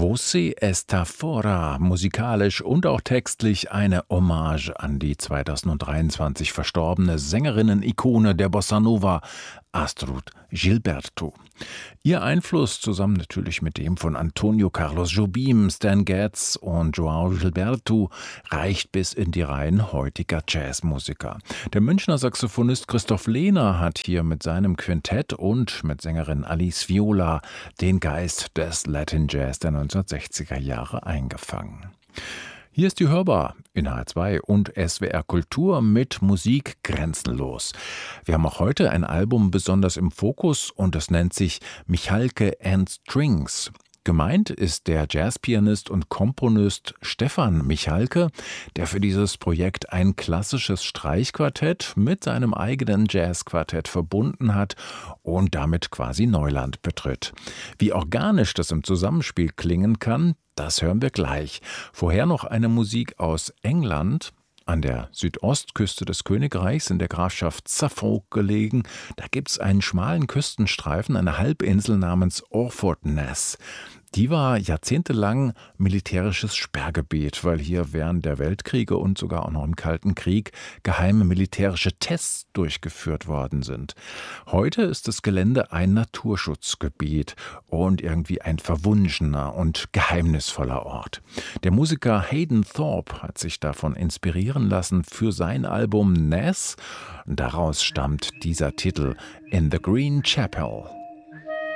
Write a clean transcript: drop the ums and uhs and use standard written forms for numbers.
Você está fora, musikalisch und auch textlich eine Hommage an die 2023 verstorbene Sängerinnen-Ikone der Bossa Nova, Astrud Gilberto. Ihr Einfluss, zusammen natürlich mit dem von Antonio Carlos Jobim, Stan Getz und João Gilberto, reicht bis in die Reihen heutiger Jazzmusiker. Der Münchner Saxophonist Christoph Lehner hat hier mit seinem Quintett und mit Sängerin Alice Viola den Geist des Latin Jazz der 1960er Jahre eingefangen. Hier ist die Hörbar in H2 und SWR Kultur mit Musik grenzenlos. Wir haben auch heute ein Album besonders im Fokus und es nennt sich Michalke and Strings. Gemeint ist der Jazzpianist und Komponist Stefan Michalke, der für dieses Projekt ein klassisches Streichquartett mit seinem eigenen Jazzquartett verbunden hat und damit quasi Neuland betritt. Wie organisch das im Zusammenspiel klingen kann, das hören wir gleich. Vorher noch eine Musik aus England. An der Südostküste des Königreichs in der Grafschaft Suffolk gelegen, da gibt es einen schmalen Küstenstreifen, eine Halbinsel namens Orford Ness. Die war jahrzehntelang militärisches Sperrgebiet, weil hier während der Weltkriege und sogar auch noch im Kalten Krieg geheime militärische Tests durchgeführt worden sind. Heute ist das Gelände ein Naturschutzgebiet und irgendwie ein verwunschener und geheimnisvoller Ort. Der Musiker Hayden Thorpe hat sich davon inspirieren lassen für sein Album Ness. Daraus stammt dieser Titel In the Green Chapel.